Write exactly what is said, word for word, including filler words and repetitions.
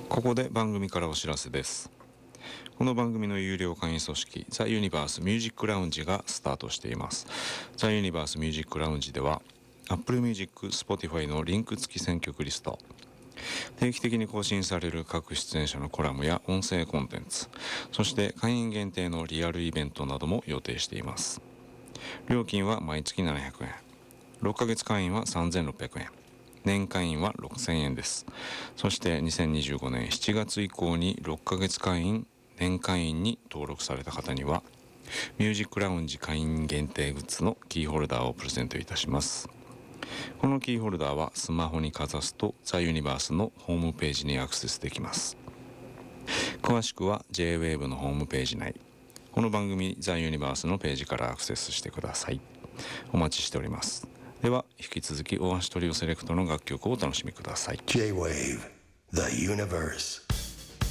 ここで番組からお知らせです。この番組の有料会員組織ザ・ユニバースミュージックラウンジがスタートしています。ザ・ユニバースミュージックラウンジでは Apple Music、Spotify のリンク付き選曲リスト、定期的に更新される各出演者のコラムや音声コンテンツ、そして会員限定のリアルイベントなども予定しています。料金は毎月ななひゃくえん、ろっかげつ会員はさんぜんろっぴゃくえん、年会員はろくせんえんです。そしてにせんにじゅうごねんしちがつ以降にろっかげつ会員、年会員に登録された方にはミュージックラウンジ会員限定グッズのキーホルダーをプレゼントいたします。このキーホルダーはスマホにかざすとザ・ユニバースのホームページにアクセスできます。詳しくは ジェイウェーブ のホームページ内、この番組ザ・ユニバースのページからアクセスしてください。お待ちしております。では引き続き大橋トリオセレクトの楽曲をお楽しみください。 J-Wave The Universe